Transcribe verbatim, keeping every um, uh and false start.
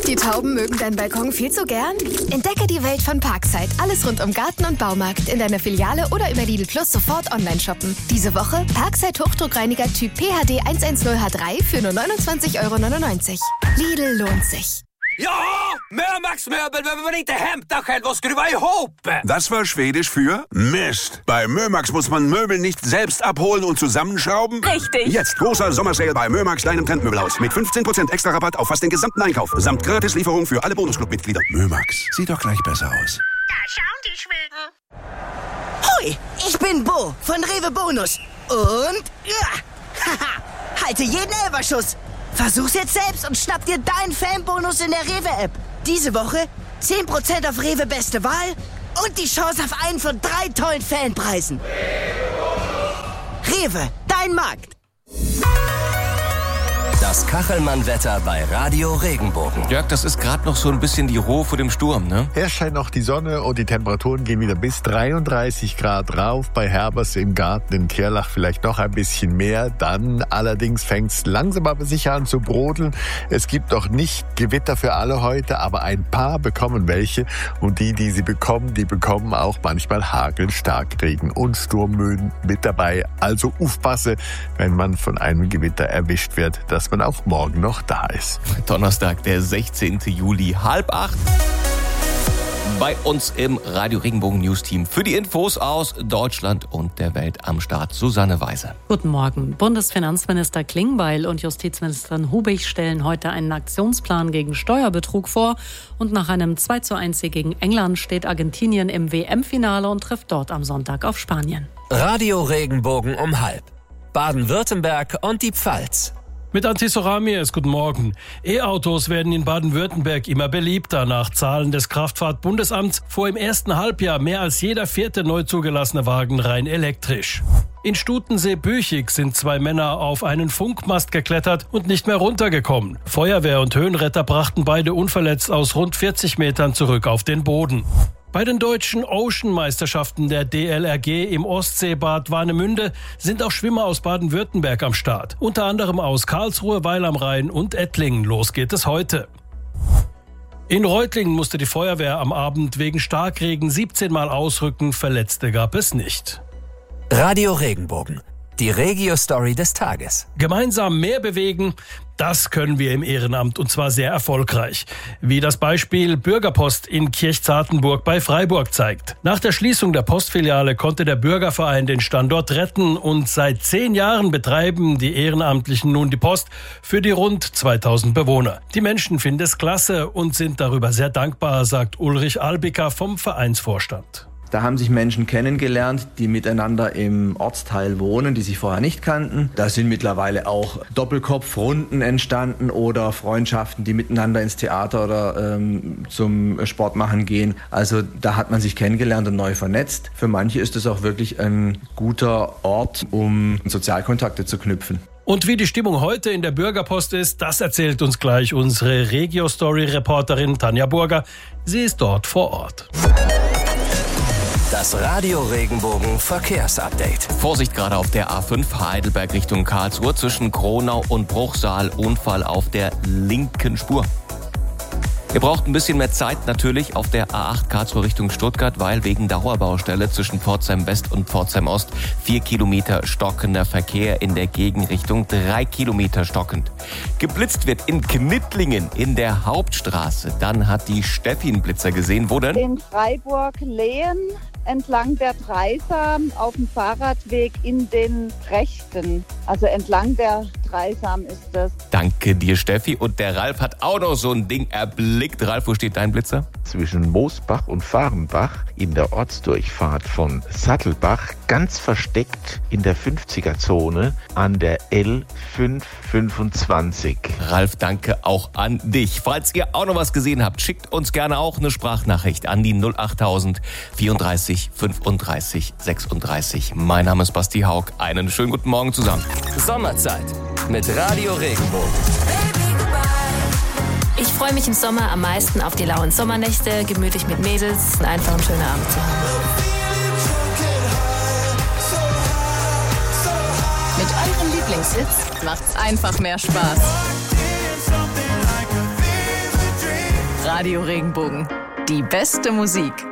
Die Tauben mögen deinen Balkon viel zu gern? Entdecke die Welt von Parkside. Alles rund um Garten und Baumarkt. In deiner Filiale oder über Lidl Plus sofort online shoppen. Diese Woche Parkside Hochdruckreiniger Typ P H D hundertzehn H drei für nur neunundzwanzig Euro neunundneunzig. Lidl lohnt sich. Ja, Mömax-Möbel, wenn man inte hämta själv och skruva ihop. Das war Schwedisch für Mist. Bei Mömax muss man Möbel nicht selbst abholen und zusammenschrauben. Richtig. Jetzt großer Sommersale bei Mömax, deinem Trendmöbelhaus. Mit fünfzehn Prozent extra Rabatt auf fast den gesamten Einkauf. Samt Gratislieferung für alle Bonusclub-Mitglieder. Mömax, sieht doch gleich besser aus. Da schauen die Schweden. Hoi, ich bin Bo von Rewe Bonus. Und, ja, haha, halte jeden Elberschuss. Versuch's jetzt selbst und schnapp dir deinen Fanbonus in der Rewe-App. Diese Woche zehn Prozent auf Rewe Beste Wahl und die Chance auf einen von drei tollen Fanpreisen. Rewe, dein Markt. Das Kachelmann-Wetter bei Radio Regenbogen. Jörg, das ist gerade noch so ein bisschen die Ruhe vor dem Sturm, ne? Hier scheint noch die Sonne und die Temperaturen gehen wieder bis dreiunddreißig Grad rauf. Bei Herbers im Garten in Kirlach vielleicht noch ein bisschen mehr. Dann allerdings fängt es langsam aber sicher an zu brodeln. Es gibt noch nicht Gewitter für alle heute, aber ein paar bekommen welche. Und die, die sie bekommen, die bekommen auch manchmal Hagel, Starkregen und Sturmböen mit dabei. Also aufpasse, wenn man von einem Gewitter erwischt wird, dass man auch morgen noch da ist. Donnerstag, der sechzehnten Juli, halb acht. Bei uns im Radio Regenbogen News Team für die Infos aus Deutschland und der Welt am Start Susanne Weise. Guten Morgen. Bundesfinanzminister Klingbeil und Justizministerin Hubig stellen heute einen Aktionsplan gegen Steuerbetrug vor. Und nach einem zwei zu eins Sieg gegen England steht Argentinien im W M-Finale und trifft dort am Sonntag auf Spanien. Radio Regenbogen um halb. Baden-Württemberg und die Pfalz. Mit Antis Ramirez, guten Morgen. E-Autos werden in Baden-Württemberg immer beliebter. Nach Zahlen des Kraftfahrtbundesamts fuhr im ersten Halbjahr mehr als jeder vierte neu zugelassene Wagen rein elektrisch. In Stutensee-Büchig sind zwei Männer auf einen Funkmast geklettert und nicht mehr runtergekommen. Feuerwehr und Höhenretter brachten beide unverletzt aus rund vierzig Metern zurück auf den Boden. Bei den deutschen Ocean-Meisterschaften der D L R G im Ostseebad Warnemünde sind auch Schwimmer aus Baden-Württemberg am Start. Unter anderem aus Karlsruhe, Weil am Rhein und Ettlingen. Los geht es heute. In Reutlingen musste die Feuerwehr am Abend wegen Starkregen siebzehn Mal ausrücken. Verletzte gab es nicht. Radio Regenbogen. Die Regio-Story des Tages. Gemeinsam mehr bewegen, das können wir im Ehrenamt und zwar sehr erfolgreich. Wie das Beispiel Bürgerpost in Kirchzartenburg bei Freiburg zeigt. Nach der Schließung der Postfiliale konnte der Bürgerverein den Standort retten und seit zehn Jahren betreiben die Ehrenamtlichen nun die Post für die rund zweitausend Bewohner. Die Menschen finden es klasse und sind darüber sehr dankbar, sagt Ulrich Albiker vom Vereinsvorstand. Da haben sich Menschen kennengelernt, die miteinander im Ortsteil wohnen, die sich vorher nicht kannten. Da sind mittlerweile auch Doppelkopfrunden entstanden oder Freundschaften, die miteinander ins Theater oder ähm, zum Sport machen gehen. Also da hat man sich kennengelernt und neu vernetzt. Für manche ist es auch wirklich ein guter Ort, um Sozialkontakte zu knüpfen. Und wie die Stimmung heute in der Bürgerpost ist, das erzählt uns gleich unsere Regio-Story-Reporterin Tanja Burger. Sie ist dort vor Ort. Das Radio Regenbogen Verkehrsupdate. Vorsicht gerade auf der A fünf Heidelberg Richtung Karlsruhe zwischen Kronau und Bruchsal. Unfall auf der linken Spur. Ihr braucht ein bisschen mehr Zeit natürlich auf der A acht Karlsruhe Richtung Stuttgart, weil wegen Dauerbaustelle zwischen Pforzheim West und Pforzheim Ost vier Kilometer stockender Verkehr in der Gegenrichtung, drei Kilometer stockend. Geblitzt wird in Knittlingen in der Hauptstraße. Dann hat die Steffi einen Blitzer gesehen. Wo denn? In Freiburg-Lehen entlang der Dreisam auf dem Fahrradweg in den Rechten. Also entlang der Dreisam ist das. Danke dir, Steffi. Und der Ralf hat auch noch so ein Ding erblickt. Ralf, wo steht dein Blitzer? Zwischen Moosbach und Fahrenbach in der Ortsdurchfahrt von Sattelbach, ganz versteckt in der fünfziger-Zone an der L fünf fünfundzwanzig. Ralf, danke auch an dich. Falls ihr auch noch was gesehen habt, schickt uns gerne auch eine Sprachnachricht an die null achttausend vierunddreißig fünfunddreißig sechsunddreißig. Mein Name ist Basti Haug. Einen schönen guten Morgen zusammen. Sommerzeit mit Radio Regenbogen. Ich freue mich im Sommer am meisten auf die lauen Sommernächte, gemütlich mit Mädels und einfach einen schönen Abend zu haben. Mit eurem Lieblingshits macht's einfach mehr Spaß. Radio Regenbogen. Die beste Musik.